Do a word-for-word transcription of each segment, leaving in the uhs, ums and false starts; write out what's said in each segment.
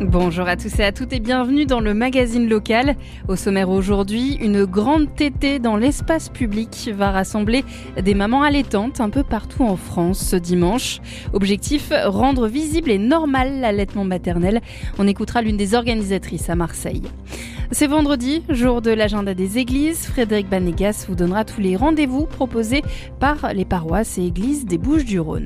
Bonjour à tous et à toutes et bienvenue dans le magazine local. Au sommaire aujourd'hui, une grande tétée dans l'espace public va rassembler des mamans allaitantes un peu partout en France ce dimanche. Objectif, rendre visible et normal l'allaitement maternel. On écoutera l'une des organisatrices à Marseille. C'est vendredi, jour de l'agenda des églises. Frédéric Banégas vous donnera tous les rendez-vous proposés par les paroisses et églises des Bouches-du-Rhône.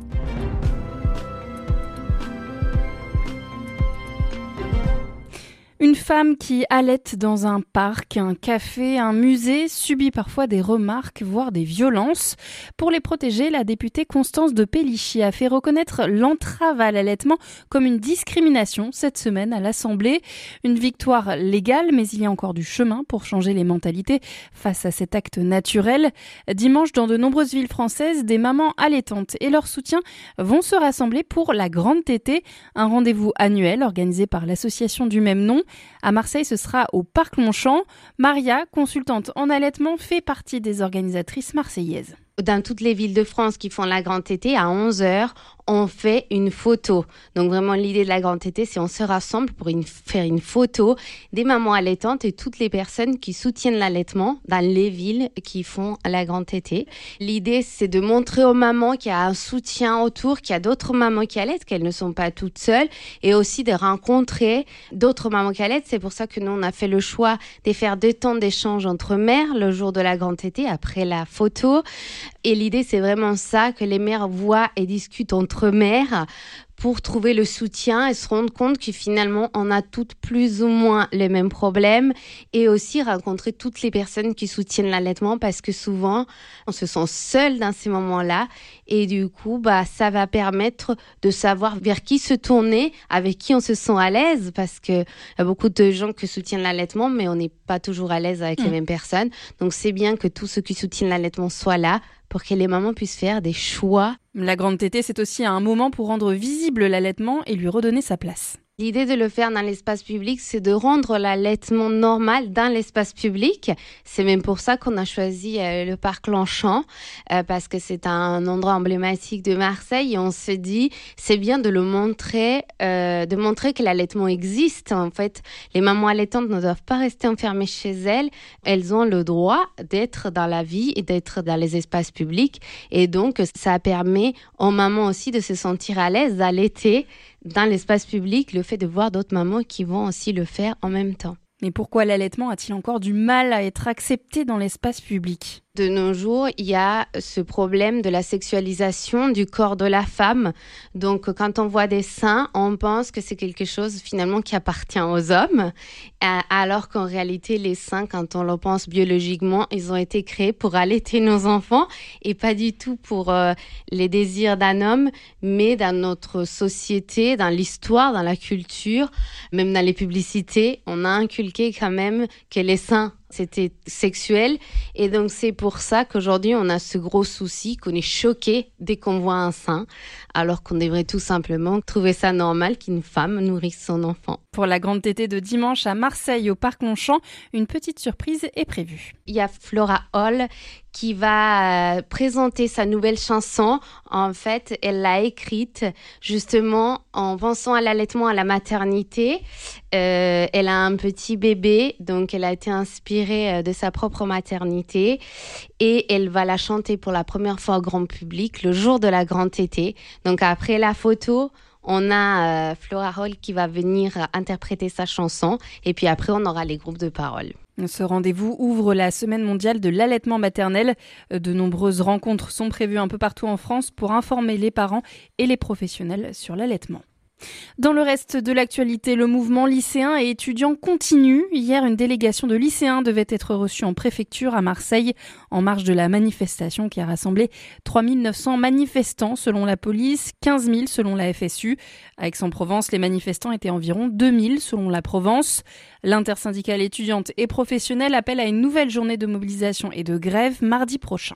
Une femme qui allaite dans un parc, un café, un musée subit parfois des remarques, voire des violences. Pour les protéger, la députée Constance de Pellichy a fait reconnaître l'entrave à l'allaitement comme une discrimination cette semaine à l'Assemblée. Une victoire légale, mais il y a encore du chemin pour changer les mentalités face à cet acte naturel. Dimanche, dans de nombreuses villes françaises, des mamans allaitantes et leur soutien vont se rassembler pour la Grande Tétée, un rendez-vous annuel organisé par l'association du même nom. À Marseille, ce sera au Parc Longchamp. Maria, consultante en allaitement, fait partie des organisatrices marseillaises. Dans toutes les villes de France qui font la Grande Tétée, à onze heures, on fait une photo. Donc vraiment, l'idée de la Grande Tétée, c'est on se rassemble pour une, faire une photo des mamans allaitantes et toutes les personnes qui soutiennent l'allaitement dans les villes qui font la Grande Tétée. L'idée, c'est de montrer aux mamans qu'il y a un soutien autour, qu'il y a d'autres mamans qui allaitent, qu'elles ne sont pas toutes seules, et aussi de rencontrer d'autres mamans qui allaitent. C'est pour ça que nous, on a fait le choix de faire deux temps d'échange entre mères le jour de la Grande Tétée, après la photo. Et l'idée, c'est vraiment ça, que les mères voient et discutent entre mères pour trouver le soutien et se rendre compte que finalement, on a toutes plus ou moins les mêmes problèmes, et aussi rencontrer toutes les personnes qui soutiennent l'allaitement, parce que souvent, on se sent seul dans ces moments-là, et du coup, bah, ça va permettre de savoir vers qui se tourner, avec qui on se sent à l'aise, parce que y a beaucoup de gens qui soutiennent l'allaitement, mais on n'est pas toujours à l'aise avec mmh. les mêmes personnes. Donc, c'est bien que tous ceux qui soutiennent l'allaitement soient là, pour que les mamans puissent faire des choix. La Grande Tétée, c'est aussi un moment pour rendre visible l'allaitement et lui redonner sa place. L'idée de le faire dans l'espace public, c'est de rendre l'allaitement normal dans l'espace public. C'est même pour ça qu'on a choisi euh, le parc Longchamp, euh, parce que c'est un endroit emblématique de Marseille. Et on se dit, c'est bien de le montrer, euh, de montrer que l'allaitement existe. En fait, les mamans allaitantes ne doivent pas rester enfermées chez elles. Elles ont le droit d'être dans la vie et d'être dans les espaces publics. Et donc, ça permet aux mamans aussi de se sentir à l'aise d'allaiter dans l'espace public, le fait de voir d'autres mamans qui vont aussi le faire en même temps. Mais pourquoi l'allaitement a-t-il encore du mal à être accepté dans l'espace public ? De nos jours, il y a ce problème de la sexualisation du corps de la femme. Donc, quand on voit des seins, on pense que c'est quelque chose finalement qui appartient aux hommes, alors qu'en réalité, les seins, quand on le pense biologiquement, ils ont été créés pour allaiter nos enfants et pas du tout pour euh, les désirs d'un homme, mais dans notre société, dans l'histoire, dans la culture, même dans les publicités, on a inculqué quand même que les seins c'était sexuel, et donc c'est pour ça qu'aujourd'hui on a ce gros souci, qu'on est choqué dès qu'on voit un sein, alors qu'on devrait tout simplement trouver ça normal qu'une femme nourrisse son enfant. Pour la Grande Tétée de dimanche à Marseille au Parc Longchamp, une petite surprise est prévue. Il y a Flora Hall qui va présenter sa nouvelle chanson. En fait, elle l'a écrite justement en pensant à l'allaitement, à la maternité. Euh, elle a un petit bébé, donc elle a été inspirée de sa propre maternité, et elle va la chanter pour la première fois au grand public le jour de la Grande Tétée. Donc après la photo, on a euh, Flora Hall qui va venir interpréter sa chanson, et puis après on aura les groupes de parole. Ce rendez-vous ouvre la semaine mondiale de l'allaitement maternel. De nombreuses rencontres sont prévues un peu partout en France pour informer les parents et les professionnels sur l'allaitement. Dans le reste de l'actualité, le mouvement lycéen et étudiant continue. Hier, une délégation de lycéens devait être reçue en préfecture à Marseille en marge de la manifestation qui a rassemblé trois mille neuf cents manifestants selon la police, quinze mille selon la F S U. À Aix-en-Provence, les manifestants étaient environ deux mille selon la Provence. L'intersyndicale étudiante et professionnelle appelle à une nouvelle journée de mobilisation et de grève mardi prochain.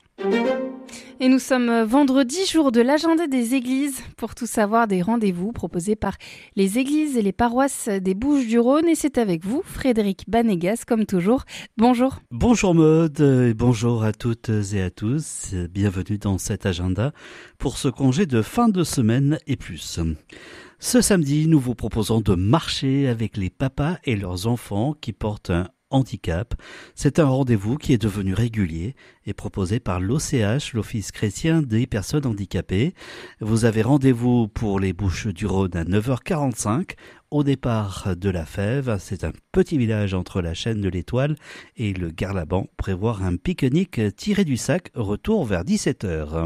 Et nous sommes vendredi, jour de l'agenda des églises. Pour tout savoir des rendez-vous proposés par les églises et les paroisses des Bouches-du-Rhône. Et c'est avec vous, Frédéric Banégas, comme toujours. Bonjour. Bonjour Maude et bonjour à toutes et à tous. Bienvenue dans cet agenda pour ce congé de fin de semaine et plus. Ce samedi, nous vous proposons de marcher avec les papas et leurs enfants qui portent un handicap. C'est un rendez-vous qui est devenu régulier et proposé par l'O C H, l'Office chrétien des personnes handicapées. Vous avez rendez-vous pour les Bouches-du-Rhône à neuf heures quarante-cinq au départ de la Fève. C'est un petit village entre la chaîne de l'Étoile et le Garlaban. Prévoir un pique-nique tiré du sac, retour vers dix-sept heures.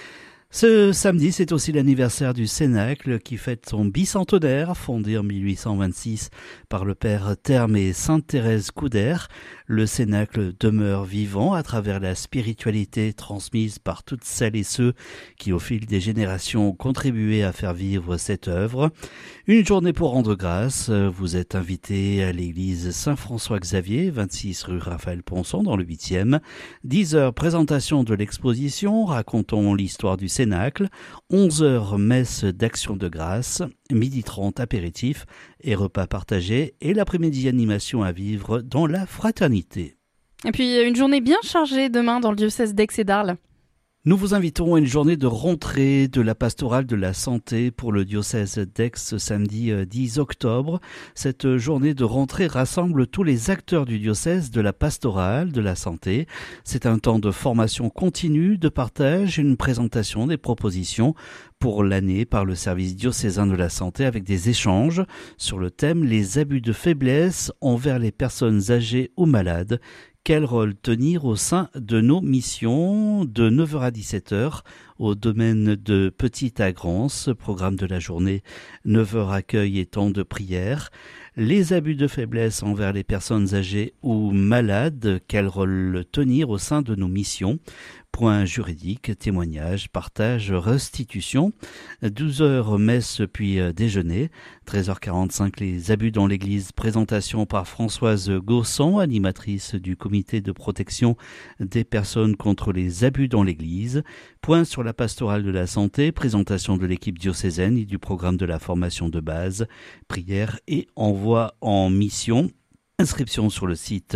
Ce samedi, c'est aussi l'anniversaire du Cénacle qui fête son bicentenaire, fondé en mille huit cent vingt-six par le père Therme et sainte Thérèse Couder. Le Cénacle demeure vivant à travers la spiritualité transmise par toutes celles et ceux qui, au fil des générations, ont contribué à faire vivre cette œuvre. Une journée pour rendre grâce. Vous êtes invité à l'église Saint-François-Xavier, vingt-six rue Raphaël-Ponson, dans le huitième. dix heures, présentation de l'exposition, racontons l'histoire du Cénacle. onze heures, messe d'action de grâce. midi trente, apéritif et repas partagés. Et l'après-midi, animation à vivre dans la fraternité. Et puis, une journée bien chargée demain dans le diocèse d'Aix et d'Arles. Nous vous invitons à une journée de rentrée de la pastorale de la santé pour le diocèse d'Aix ce samedi dix octobre. Cette journée de rentrée rassemble tous les acteurs du diocèse de la pastorale de la santé. C'est un temps de formation continue, de partage, une présentation des propositions pour l'année par le service diocésain de la santé avec des échanges sur le thème « Les abus de faiblesse envers les personnes âgées ou malades ». Quel rôle tenir au sein de nos missions de neuf heures à dix-sept heures au domaine de Petite-Agrance, programme de la journée, neuf heures accueil et temps de prière. Les abus de faiblesse envers les personnes âgées ou malades, quel rôle tenir au sein de nos missions? Point juridique, témoignage, partage, restitution. douze heures, messe puis déjeuner. treize heures quarante-cinq, les abus dans l'église. Présentation par Françoise Gaussan, animatrice du comité de protection des personnes contre les abus dans l'église. Point sur la pastorale de la santé. Présentation de l'équipe diocésaine et du programme de la formation de base. Prière et envoi en mission. Inscription sur le site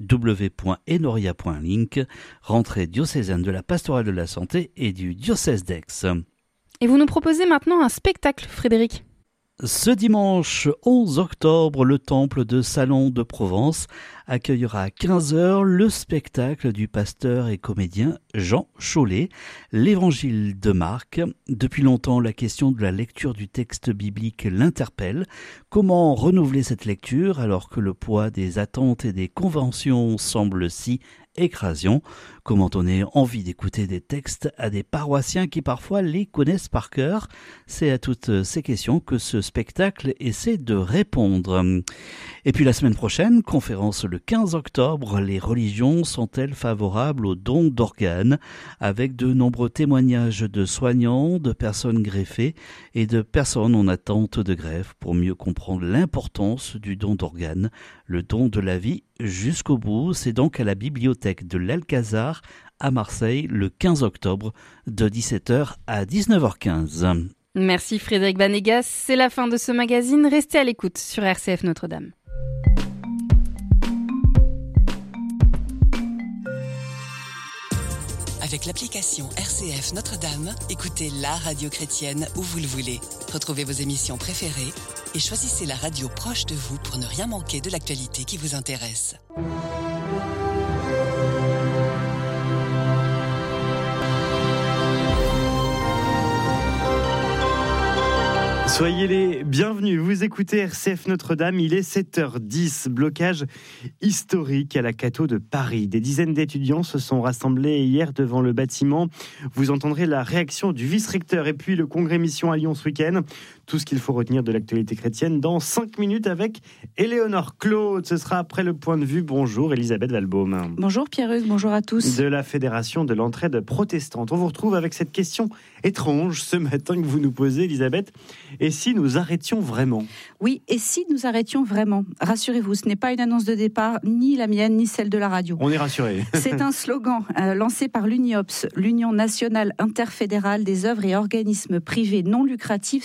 w point enoria point link, rentrée diocésaine de la pastorale de la santé et du diocèse d'Aix. Et vous nous proposez maintenant un spectacle, Frédéric. Ce dimanche onze octobre, le temple de Salon de Provence accueillera à quinze heures le spectacle du pasteur et comédien Jean Chollet, l'Évangile de Marc. Depuis longtemps, la question de la lecture du texte biblique l'interpelle. Comment renouveler cette lecture alors que le poids des attentes et des conventions semble si écrasant? Comment donner envie d'écouter des textes à des paroissiens qui parfois les connaissent par cœur? C'est à toutes ces questions que ce spectacle essaie de répondre. Et puis la semaine prochaine, conférence le quinze octobre, les religions sont-elles favorables aux dons d'organes? Avec de nombreux témoignages de soignants, de personnes greffées et de personnes en attente de greffe pour mieux comprendre l'importance du don d'organes, le don de la vie jusqu'au bout. C'est donc à la bibliothèque de l'Alcazar à Marseille le quinze octobre de dix-sept heures à dix-neuf heures quinze. Merci Frédéric Vanegas, c'est la fin de ce magazine. Restez à l'écoute sur R C F Notre-Dame. Avec l'application R C F Notre-Dame, écoutez la radio chrétienne où vous le voulez. Retrouvez vos émissions préférées et choisissez la radio proche de vous pour ne rien manquer de l'actualité qui vous intéresse. Soyez les bienvenus, vous écoutez R C F Notre-Dame, il est sept heures dix, blocage historique à la Cato de Paris. Des dizaines d'étudiants se sont rassemblés hier devant le bâtiment. Vous entendrez la réaction du vice-recteur et puis le congrès mission à Lyon ce week-end. Tout ce qu'il faut retenir de l'actualité chrétienne dans cinq minutes avec Éléonore Claude. Ce sera après le point de vue. Bonjour Elisabeth Valbaum. Bonjour Pierre-Hugues, bonjour à tous. De la Fédération de l'entraide protestante. On vous retrouve avec cette question étrange ce matin que vous nous posez Elisabeth. Et si nous arrêtions vraiment? Oui, et si nous arrêtions vraiment? Rassurez-vous, ce n'est pas une annonce de départ, ni la mienne, ni celle de la radio. On est rassurés. C'est un slogan euh, lancé par l'UNIOPS, l'Union nationale interfédérale des œuvres et organismes privés non lucratifs sanitaires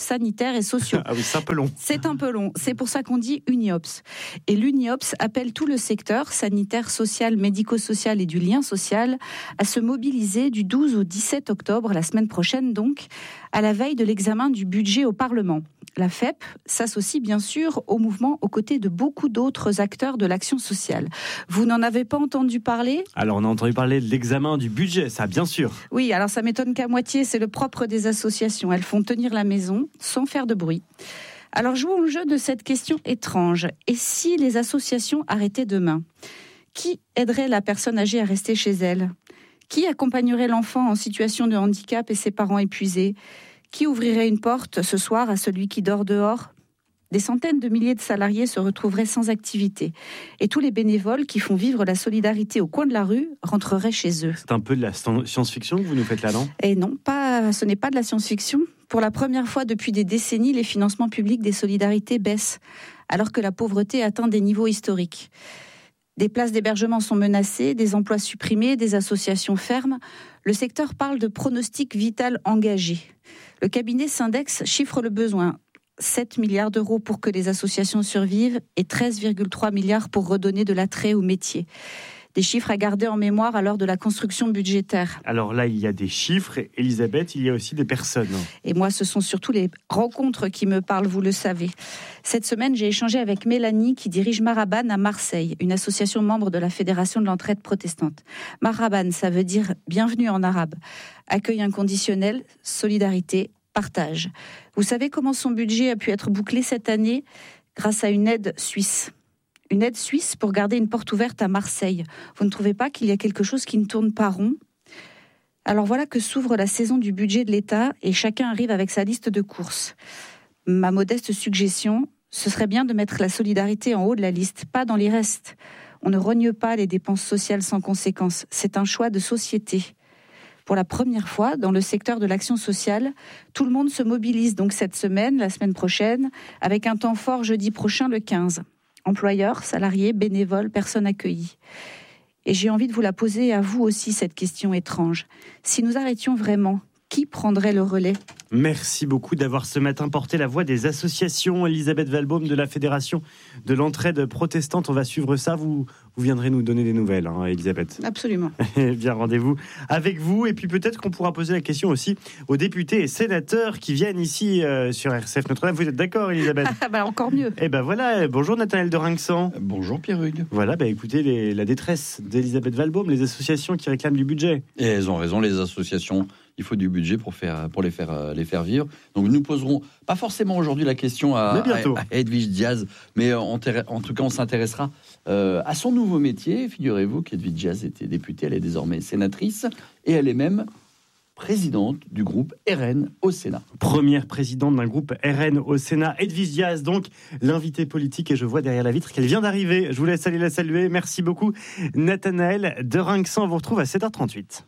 sanitaires et sociaux. Ah oui, c'est un peu long. C'est un peu long. C'est pour ça qu'on dit UNIOPS. Et l'UNIOPS appelle tout le secteur sanitaire, social, médico-social et du lien social à se mobiliser du douze au dix-sept octobre, la semaine prochaine donc, à la veille de l'examen du budget au Parlement. La F E P s'associe bien sûr au mouvement aux côtés de beaucoup d'autres acteurs de l'action sociale. Vous n'en avez pas entendu parler ? Alors, on a entendu parler de l'examen du budget, ça, bien sûr. Oui, alors ça m'étonne qu'à moitié, c'est le propre des associations. Elles font tenir la maison sans faire de bruit. Alors, jouons au jeu de cette question étrange. Et si les associations arrêtaient demain ? Qui aiderait la personne âgée à rester chez elle ? Qui accompagnerait l'enfant en situation de handicap et ses parents épuisés ? Qui ouvrirait une porte ce soir à celui qui dort dehors ? Des centaines de milliers de salariés se retrouveraient sans activité. Et tous les bénévoles qui font vivre la solidarité au coin de la rue rentreraient chez eux. C'est un peu de la science-fiction que vous nous faites là, non ? Et non, pas, ce n'est pas de la science-fiction. Pour la première fois depuis des décennies, les financements publics des solidarités baissent, alors que la pauvreté atteint des niveaux historiques. Des places d'hébergement sont menacées, des emplois supprimés, des associations ferment. Le secteur parle de pronostic vital engagé. Le cabinet Syndex chiffre le besoin. sept milliards d'euros pour que les associations survivent et treize virgule trois milliards pour redonner de l'attrait au métier. Des chiffres à garder en mémoire à l'heure de la construction budgétaire. Alors là, il y a des chiffres. Elisabeth, il y a aussi des personnes. Et moi, ce sont surtout les rencontres qui me parlent, vous le savez. Cette semaine, j'ai échangé avec Mélanie qui dirige Maraban à Marseille, une association membre de la Fédération de l'entraide protestante. Maraban, ça veut dire bienvenue en arabe. Accueil inconditionnel, solidarité, partage. Vous savez comment son budget a pu être bouclé cette année ? Grâce à une aide suisse. Une aide suisse pour garder une porte ouverte à Marseille. Vous ne trouvez pas qu'il y a quelque chose qui ne tourne pas rond ? Alors voilà que s'ouvre la saison du budget de l'État et chacun arrive avec sa liste de courses. Ma modeste suggestion, ce serait bien de mettre la solidarité en haut de la liste, pas dans les restes. On ne rogne pas les dépenses sociales sans conséquence. C'est un choix de société. Pour la première fois, dans le secteur de l'action sociale, tout le monde se mobilise donc cette semaine, la semaine prochaine, avec un temps fort jeudi prochain, le quinze. Employeurs, salariés, bénévoles, personnes accueillies. Et j'ai envie de vous la poser à vous aussi, cette question étrange. Si nous arrêtions vraiment, qui prendrait le relais ? Merci beaucoup d'avoir ce matin porté la voix des associations. Elisabeth Valbaum de la Fédération de l'entraide protestante. On va suivre ça. Vous, vous viendrez nous donner des nouvelles, hein, Elisabeth. Absolument. Bien, rendez-vous avec vous. Et puis peut-être qu'on pourra poser la question aussi aux députés et sénateurs qui viennent ici euh, sur R C F Notre-Dame. Vous êtes d'accord, Elisabeth ? bah, Encore mieux. Eh ben voilà. Bonjour Nathanaël de Rinxan. Bonjour Pierre Hugues. Voilà, bah écoutez les, la détresse d'Elisabeth Valbaum, les associations qui réclament du budget. Et elles ont raison, les associations. Il faut du budget pour, faire, pour les, faire, les faire vivre. Donc nous poserons, pas forcément aujourd'hui la question à, à, à Edwige Diaz, mais en, en tout cas on s'intéressera euh, à son nouveau métier. Figurez-vous qu'Edwige Diaz était députée, elle est désormais sénatrice, et elle est même présidente du groupe R N au Sénat. Première présidente d'un groupe R N au Sénat, Edwige Diaz, donc l'invitée politique, et je vois derrière la vitre qu'elle vient d'arriver. Je vous laisse aller la saluer. Merci beaucoup Nathanaël de Rinxan. On vous retrouve à sept heures trente-huit.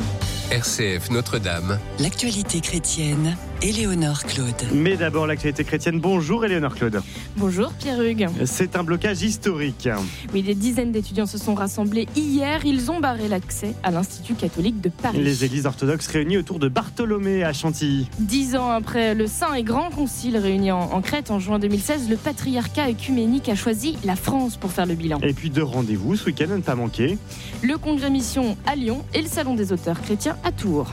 R C F Notre-Dame. L'actualité chrétienne, Éléonore Claude. Mais d'abord l'actualité chrétienne. Bonjour Éléonore Claude. Bonjour Pierre Hugues. C'est un blocage historique. Oui, des dizaines d'étudiants se sont rassemblés hier. Ils ont barré l'accès à l'Institut catholique de Paris. Les églises orthodoxes réunies autour de Bartholomée à Chantilly. Dix ans après le Saint et Grand Concile réuni en, en Crète en juin deux mille seize, le patriarcat œcuménique a choisi la France pour faire le bilan. Et puis deux rendez-vous ce week-end à ne pas manquer. Le congrès Mission à Lyon et le Salon des auteurs chrétiens à Tours.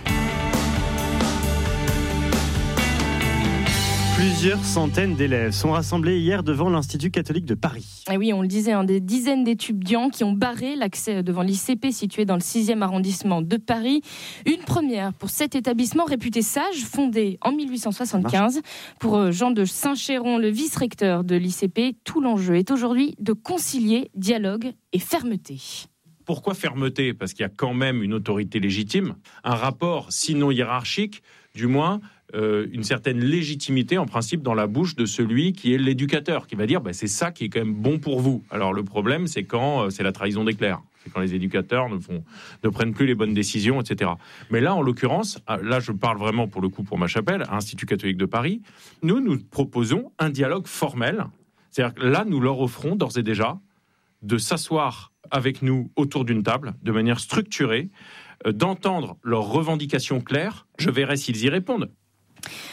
Plusieurs centaines d'élèves sont rassemblés hier devant l'Institut catholique de Paris. Et oui, on le disait, hein, des dizaines d'étudiants qui ont barré l'accès devant l'I C P situé dans le sixième arrondissement de Paris. Une première pour cet établissement réputé sage, fondé en mille huit cent soixante-quinze. Pour Jean de Saint-Chéron, le vice-recteur de l'I C P, tout l'enjeu est aujourd'hui de concilier dialogue et fermeté. Pourquoi fermeté ? Parce qu'il y a quand même une autorité légitime, un rapport sinon hiérarchique, du moins euh, une certaine légitimité en principe dans la bouche de celui qui est l'éducateur, qui va dire bah, c'est ça qui est quand même bon pour vous. Alors le problème c'est quand euh, c'est la trahison des clercs, c'est quand les éducateurs ne, font, ne prennent plus les bonnes décisions, et cetera. Mais là en l'occurrence, là je parle vraiment pour le coup pour ma chapelle, Institut catholique de Paris, nous nous proposons un dialogue formel, c'est-à-dire que là nous leur offrons d'ores et déjà de s'asseoir avec nous autour d'une table, de manière structurée, euh, d'entendre leurs revendications claires. Je verrai s'ils y répondent.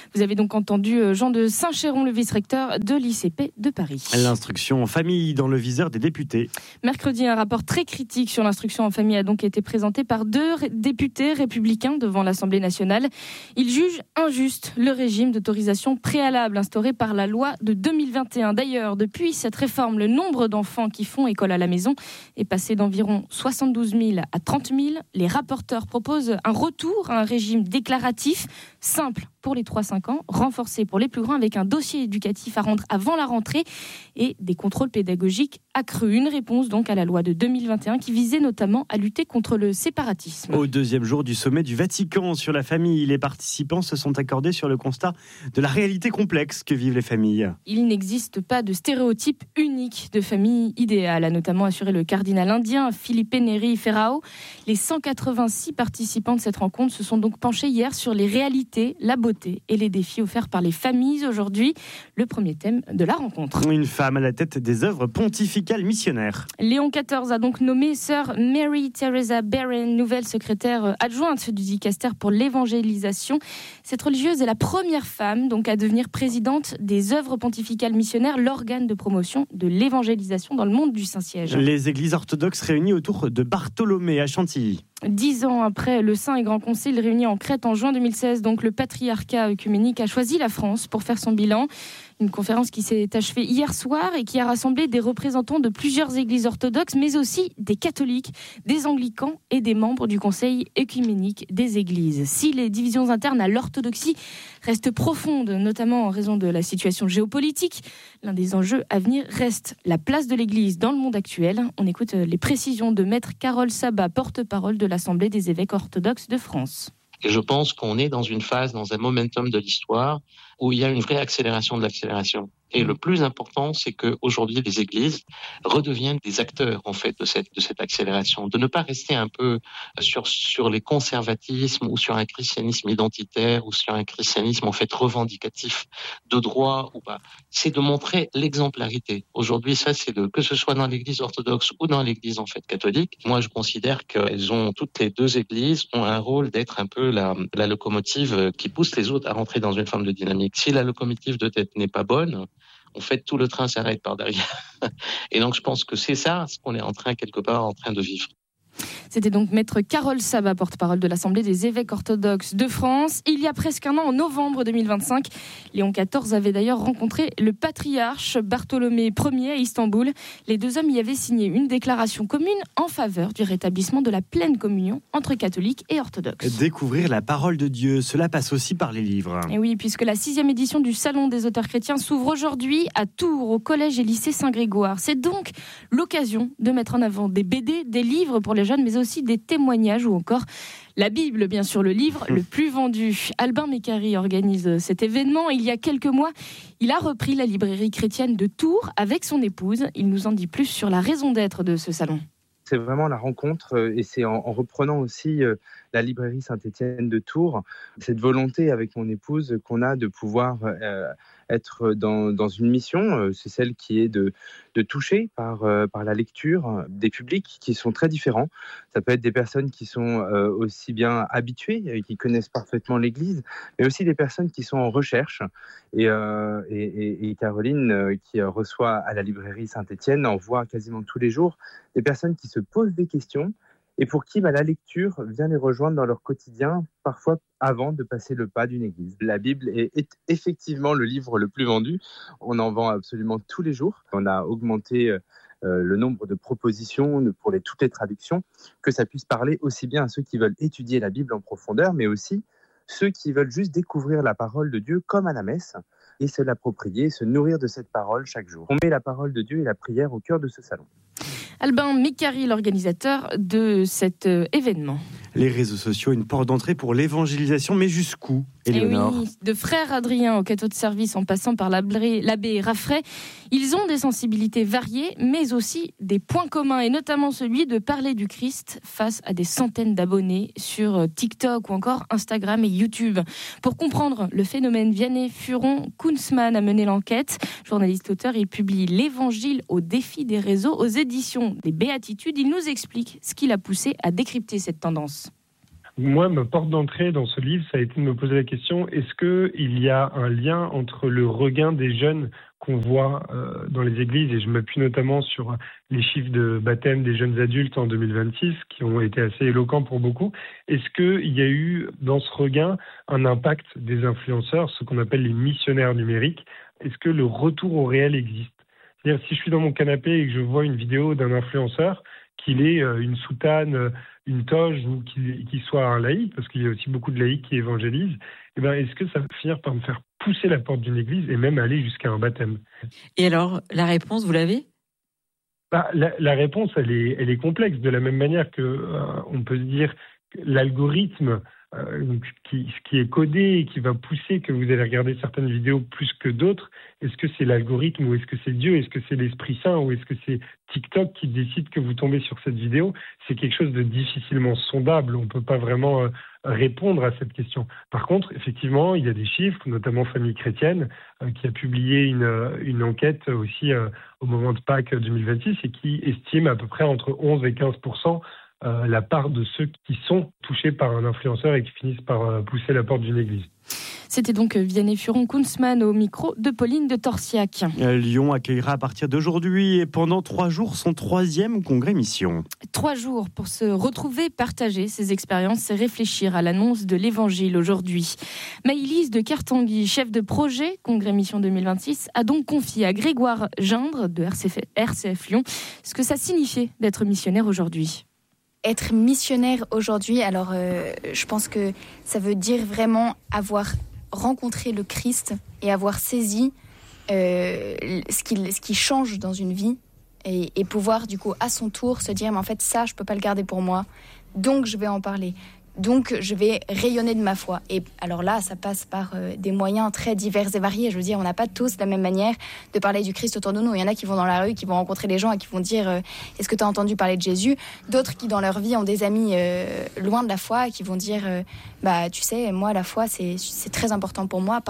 Vous avez donc entendu Jean de Saint-Chéron, le vice-recteur de l'I C P de Paris. L'instruction en famille dans le viseur des députés. Mercredi, un rapport très critique sur l'instruction en famille a donc été présenté par deux ré- députés républicains devant l'Assemblée nationale. Ils jugent injuste le régime d'autorisation préalable instauré par la loi de deux mille vingt et un. D'ailleurs, depuis cette réforme, le nombre d'enfants qui font école à la maison est passé d'environ soixante-douze mille à trente mille. Les rapporteurs proposent un retour à un régime déclaratif, simple pour les trois à cinq ans, renforcé pour les plus grands avec un dossier éducatif à rendre avant la rentrée et des contrôles pédagogiques accrus. Une réponse donc à la loi de deux mille vingt et un qui visait notamment à lutter contre le séparatisme. Au deuxième jour du sommet du Vatican sur la famille, les participants se sont accordés sur le constat de la réalité complexe que vivent les familles. Il n'existe pas de stéréotype unique de famille idéale, a notamment assuré le cardinal indien Felipe Neri Ferrao. Les cent quatre-vingt-six participants de cette rencontre se sont donc penchés hier sur les réalités, la beauté et les défis offerts par les familles aujourd'hui. Le premier thème de la rencontre. Une femme à la tête des œuvres pontificales missionnaires. Léon quatorze a donc nommé sœur Mary Teresa Barron, nouvelle secrétaire adjointe du dicaster pour l'évangélisation. Cette religieuse est la première femme donc à devenir présidente des œuvres pontificales missionnaires, l'organe de promotion de l'évangélisation dans le monde du Saint-Siège. Les églises orthodoxes réunies autour de Bartholomé à Chantilly. Dix ans après le Saint et Grand Concile réuni en Crète en juin deux mille seize, donc le patriarcat œcuménique a choisi la France pour faire son bilan. Une conférence qui s'est achevée hier soir et qui a rassemblé des représentants de plusieurs églises orthodoxes, mais aussi des catholiques, des anglicans et des membres du Conseil œcuménique des églises. Si les divisions internes à l'orthodoxie restent profondes, notamment en raison de la situation géopolitique, l'un des enjeux à venir reste la place de l'Église dans le monde actuel. On écoute les précisions de Maître Carole Sabat, porte-parole de l'Assemblée des évêques orthodoxes de France. Et je pense qu'on est dans une phase, dans un momentum de l'histoire où il y a une vraie accélération de l'accélération. Et le plus important, c'est qu'aujourd'hui, les églises redeviennent des acteurs, en fait, de cette, de cette accélération. De ne pas rester un peu sur, sur les conservatismes ou sur un christianisme identitaire ou sur un christianisme, en fait, revendicatif de droit ou pas. C'est de montrer l'exemplarité. Aujourd'hui, ça, c'est de, que ce soit dans l'église orthodoxe ou dans l'église, en fait, catholique. Moi, je considère qu'elles ont, toutes les deux églises ont un rôle d'être un peu la, la locomotive qui pousse les autres à rentrer dans une forme de dynamique. Si la locomotive de tête n'est pas bonne, en fait, tout le train s'arrête par derrière. Et donc, je pense que c'est ça, ce qu'on est en train, quelque part, en train de vivre. C'était donc Maître Carole Sabat, porte-parole de l'Assemblée des évêques orthodoxes de France. Il y a presque un an, en novembre deux mille vingt-cinq, Léon quatorze avait d'ailleurs rencontré le patriarche Bartholomé Ier à Istanbul. Les deux hommes y avaient signé une déclaration commune en faveur du rétablissement de la pleine communion entre catholiques et orthodoxes. Découvrir la parole de Dieu, cela passe aussi par les livres. Et oui, puisque la sixième édition du Salon des auteurs chrétiens s'ouvre aujourd'hui à Tours, au collège et lycée Saint-Grégoire. C'est donc l'occasion de mettre en avant des B D, des livres pour les jeunes, mais aussi des témoignages ou encore la Bible, bien sûr, le livre le plus vendu. Albin Mécari organise cet événement. Il y a quelques mois, il a repris la librairie chrétienne de Tours avec son épouse. Il nous en dit plus sur la raison d'être de ce salon. C'est vraiment la rencontre et c'est en, en reprenant aussi euh, la librairie Saint-Étienne de Tours, cette volonté avec mon épouse qu'on a de pouvoir euh, être dans, dans une mission, euh, c'est celle qui est de, de toucher par, euh, par la lecture des publics qui sont très différents. Ça peut être des personnes qui sont euh, aussi bien habituées, et qui connaissent parfaitement l'Église, mais aussi des personnes qui sont en recherche. Et, euh, et, et, et Caroline, euh, qui reçoit à la librairie Saint-Étienne, en voit quasiment tous les jours des personnes qui se posent des questions et pour qui bah, la lecture vient les rejoindre dans leur quotidien, parfois avant de passer le pas d'une église. La Bible est, est effectivement le livre le plus vendu. On en vend absolument tous les jours. On a augmenté euh, le nombre de propositions pour les, toutes les traductions, que ça puisse parler aussi bien à ceux qui veulent étudier la Bible en profondeur, mais aussi ceux qui veulent juste découvrir la parole de Dieu comme à la messe et se l'approprier, se nourrir de cette parole chaque jour. On met la parole de Dieu et la prière au cœur de ce salon. Albin Mécari, l'organisateur de cet euh, événement. Les réseaux sociaux, une porte d'entrée pour l'évangélisation, mais jusqu'où, Éléonore ? Et oui, de frère Adrien au cateau de service en passant par l'abbé, l'abbé Raffray, ils ont des sensibilités variées, mais aussi des points communs, et notamment celui de parler du Christ face à des centaines d'abonnés sur TikTok ou encore Instagram et YouTube. Pour comprendre le phénomène, Vianney Furon-Kunzmann a mené l'enquête. Journaliste-auteur, il publie l'Évangile au défi des réseaux aux éditions des Béatitudes. Il nous explique ce qui l'a poussé à décrypter cette tendance. Moi, ma porte d'entrée dans ce livre, ça a été de me poser la question, est-ce qu'il y a un lien entre le regain des jeunes qu'on voit euh, dans les églises, et je m'appuie notamment sur les chiffres de baptême des jeunes adultes en deux mille vingt-six, qui ont été assez éloquents pour beaucoup. Est-ce qu'il y a eu, dans ce regain, un impact des influenceurs, ce qu'on appelle les missionnaires numériques? Est-ce que le retour au réel existe? C'est-à-dire, si je suis dans mon canapé et que je vois une vidéo d'un influenceur, qu'il ait euh, une soutane, une toge, ou qu'il, qu'il soit un laïc, parce qu'il y a aussi beaucoup de laïcs qui évangélisent, eh ben, est-ce que ça va finir par me faire pousser la porte d'une église et même aller jusqu'à un baptême? Et alors, la réponse, vous l'avez? bah, la, la réponse, elle est, elle est complexe, de la même manière que euh, on peut se dire que l'algorithme euh, qui, qui est codé et qui va pousser que vous allez regarder certaines vidéos plus que d'autres, est-ce que c'est l'algorithme ou est-ce que c'est Dieu? Est-ce que c'est l'Esprit Saint ou est-ce que c'est TikTok qui décide que vous tombez sur cette vidéo? C'est quelque chose de difficilement sondable. On ne peut pas vraiment euh, répondre à cette question. Par contre, effectivement, il y a des chiffres, notamment Famille Chrétienne, euh, qui a publié une, une enquête aussi euh, au moment de Pâques deux mille vingt-six et qui estime à peu près entre onze et quinze pour cent euh, la part de ceux qui sont touchés par un influenceur et qui finissent par euh, pousser la porte d'une église. C'était donc Vianney Furon-Kunzmann au micro de Pauline de Torsiac. Lyon accueillera à partir d'aujourd'hui et pendant trois jours son troisième congrès mission. Trois jours pour se retrouver, partager ses expériences et réfléchir à l'annonce de l'Évangile aujourd'hui. Maïlys de Kertanguy, chef de projet congrès mission deux mille vingt-six, a donc confié à Grégoire Gindre de R C F, R C F Lyon ce que ça signifiait d'être missionnaire aujourd'hui. Être missionnaire aujourd'hui, alors euh, je pense que ça veut dire vraiment avoir rencontré le Christ et avoir saisi euh, ce, qui, ce qui change dans une vie et, et pouvoir du coup à son tour se dire mais en fait ça je peux pas le garder pour moi, donc je vais en parler. Donc, je vais rayonner de ma foi. Et alors là, ça passe par euh, des moyens très divers et variés. Je veux dire, on n'a pas tous la même manière de parler du Christ autour de nous. Il y en a qui vont dans la rue, qui vont rencontrer les gens et qui vont dire euh, « Est-ce que tu as entendu parler de Jésus ?» D'autres qui, dans leur vie, ont des amis euh, loin de la foi et qui vont dire euh, « Bah, tu sais, moi, la foi, c'est, c'est très important pour moi. »